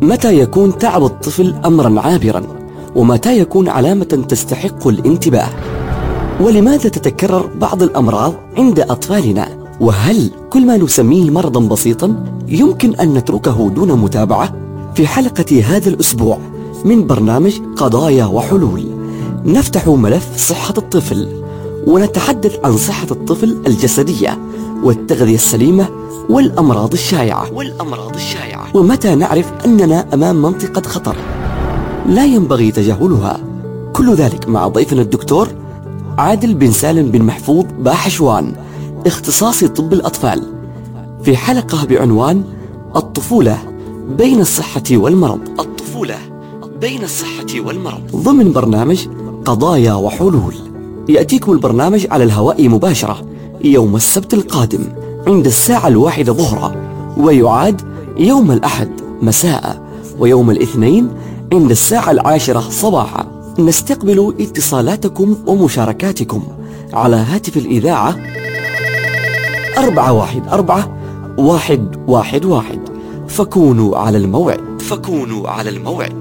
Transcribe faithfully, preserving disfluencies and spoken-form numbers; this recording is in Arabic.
متى يكون تعب الطفل أمرا عابرا؟ ومتى يكون علامة تستحق الانتباه؟ ولماذا تتكرر بعض الأمراض عند أطفالنا؟ وهل كل ما نسميه مرضا بسيطا يمكن أن نتركه دون متابعة؟ في حلقة هذا الأسبوع من برنامج قضايا وحلول نفتح ملف صحة الطفل، ونتحدث عن صحة الطفل الجسدية والتغذية السليمة والأمراض الشائعة والأمراض الشائعة ومتى نعرف أننا أمام منطقة خطر لا ينبغي تجاهلها. كل ذلك مع ضيفنا الدكتور عادل بن سالم بن محفوظ باحشوان، اختصاصي طب الأطفال، في حلقة بعنوان الطفولة بين الصحة والمرض الطفولة بين الصحة والمرض ضمن برنامج قضايا وحلول. يأتيكم البرنامج على الهواء مباشرة يوم السبت القادم عند الساعة الواحدة ظهرا، ويعاد يوم الأحد مساء، ويوم الاثنين عند الساعة العاشرة صباحا. نستقبل اتصالاتكم ومشاركاتكم على هاتف الإذاعة أربعة واحد أربعة واحد واحد واحد. فكونوا على الموعد فكونوا على الموعد.